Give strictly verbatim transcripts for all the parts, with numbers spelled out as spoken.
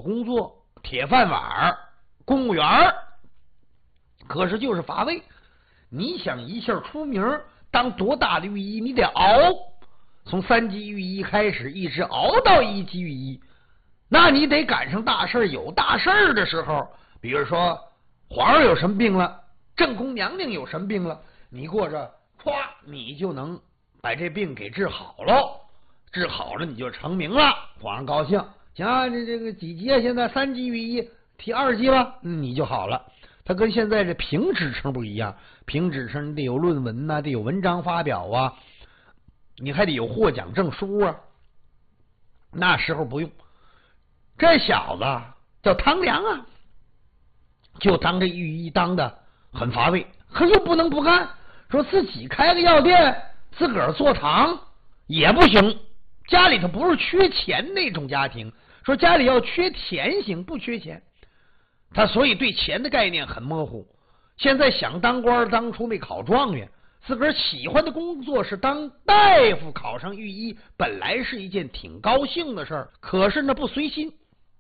工作，铁饭碗，公务员，可是就是乏味。你想一下出名，当多大的御医，你得熬，从三级御医开始，一直熬到一级御医。那你得赶上大事有大事的时候，比如说皇上有什么病了，正宫娘娘有什么病了，你过着歘，你就能把这病给治好了，治好了你就成名了，皇上高兴。行啊，这这个几级啊？现在三级御医，提二级吧，你就好了。它跟现在这评职称不一样，评职称你得有论文呐、啊，得有文章发表啊，你还得有获奖证书啊。那时候不用。这小子叫汤良啊，就当这御医当的很乏味，可又不能不干，说自己开个药店，自个儿做糖也不行。家里头不是缺钱那种家庭，说家里要缺钱行，不缺钱。他所以对钱的概念很模糊。现在想当官，当初没考状元，自个儿喜欢的工作是当大夫，考上御医，本来是一件挺高兴的事儿，可是那不随心。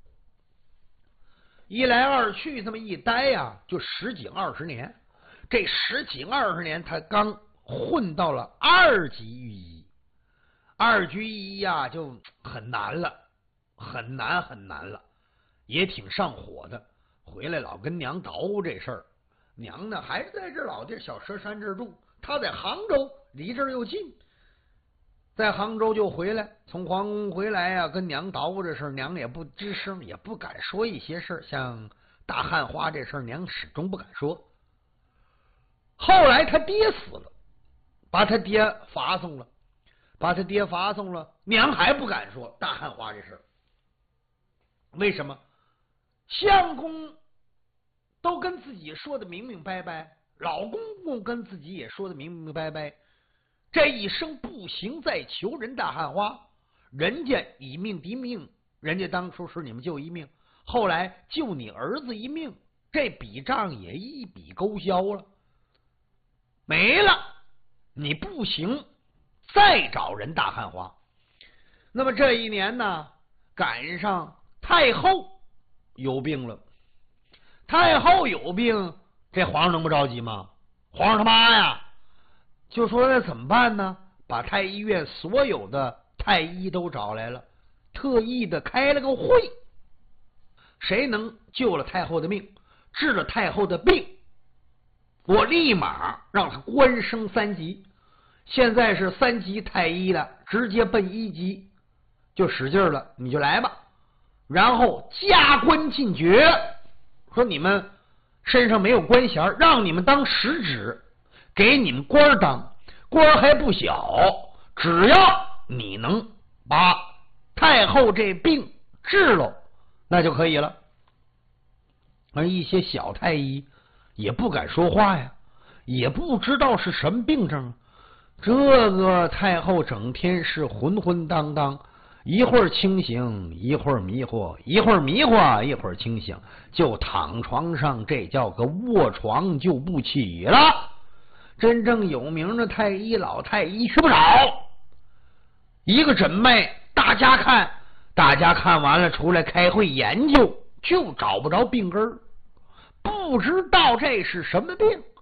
一来二去，这么一待呀、啊，就十几二十年。这十几二十年，他刚混到了二级御医。二级御医呀，就很难了，很难很难了，也挺上火的。回来老跟娘捣鼓这事儿，娘呢还是在这老地小佘山这儿住，他在杭州，离这儿又近，在杭州就回来，从皇宫回来呀、啊，跟娘捣鼓这事儿，娘也不吱声，也不敢说一些事儿，像大汉花这事儿，娘始终不敢说。后来他爹死了，把他爹罚送了，把他爹罚送了，娘还不敢说大汉花这事儿。为什么？相公都跟自己说的明明白白，老公公跟自己也说的明明白白，这一生不行再求人大汉花，人家以命抵命，人家当初是你们救一命，后来救你儿子一命，这笔账也一笔勾销了，没了，你不行再找人大汉花。那么这一年呢，赶上太后有病了。太后有病，这皇上能不着急吗？皇上他妈呀，就说那怎么办呢？把太医院所有的太医都找来了，特意的开了个会，谁能救了太后的命，治了太后的病，我立马让他官升三级。现在是三级太医了，直接奔一级，就使劲了，你就来吧。然后加官进爵，说你们身上没有官衔，让你们当实职，给你们官当，官还不小，只要你能把太后这病治了，那就可以了。而一些小太医也不敢说话呀，也不知道是什么病症。这个太后整天是浑浑当当，一会儿清醒，一会儿迷惑，一会儿迷惑，一会儿清醒，就躺床上，这叫个卧床就不起了。真正有名的太医老太医去不少，一个诊脉大家看，大家看完了出来开会研究，就找不着病根儿，不知道这是什么病。